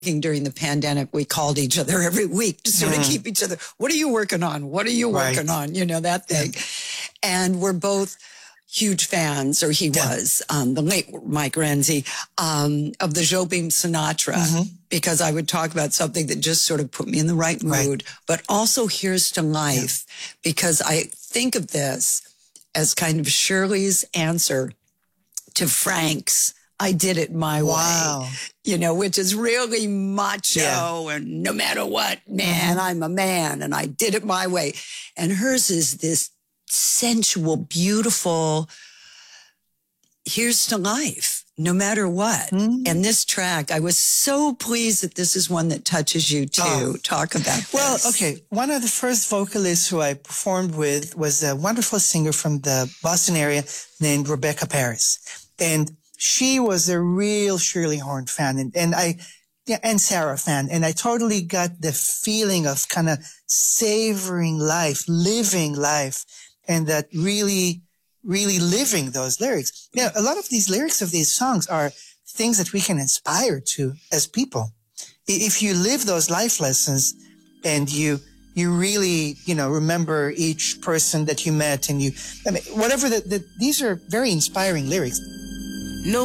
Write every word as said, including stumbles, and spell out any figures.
during the pandemic, we called each other every week to sort of keep each other. What are you working on? What are you working Right. on? You know, that thing. Yeah. And we're both huge fans, or he Yeah. was, um, the late Mike Renzi, um, of the Jobim Sinatra, Mm-hmm. because I would talk about something that just sort of put me in the right mood, Right. but also Here's to Life, yeah. because I think of this as kind of Shirley's answer to Frank's I Did It My Wow. Way, you know, which is really macho Yeah. and no matter what, man, Mm-hmm. I'm a man and I did it my way. And hers is this sensual, beautiful, here's to life, no matter what. Mm-hmm. And this track, I was so pleased that this is one that touches you too. Oh. Talk about this. Well, okay. One of the first vocalists who I performed with was a wonderful singer from the Boston area named Rebecca Paris. And she was a real Shirley Horn fan, and, and I, yeah, and Sarah fan. And I totally got the feeling of kind of savoring life, living life, and that really, really living those lyrics. Yeah, a lot of these lyrics of these songs are things that we can inspire to as people. If you live those life lessons and you, you really, you know, remember each person that you met and you, I mean, whatever the, the these are very inspiring lyrics.